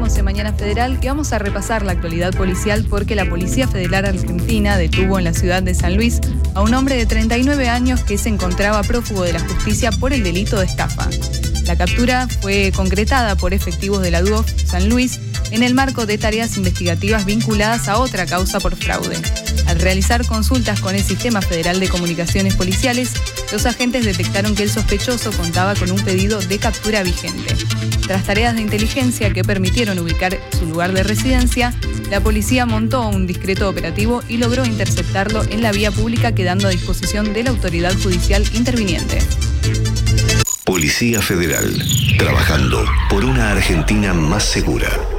Seguimos en Mañana Federal y vamos a repasar la actualidad policial porque la Policía Federal Argentina detuvo en la ciudad de San Luis a un hombre de 39 años que se encontraba prófugo de la justicia por el delito de estafa. La captura fue concretada por efectivos de la DUOF San Luis en el marco de tareas investigativas vinculadas a otra causa por fraude. Al realizar consultas con el Sistema Federal de Comunicaciones Policiales, los agentes detectaron que el sospechoso contaba con un pedido de captura vigente. Tras tareas de inteligencia que permitieron ubicar su lugar de residencia, la policía montó un discreto operativo y logró interceptarlo en la vía pública, quedando a disposición de la autoridad judicial interviniente. Policía Federal, trabajando por una Argentina más segura.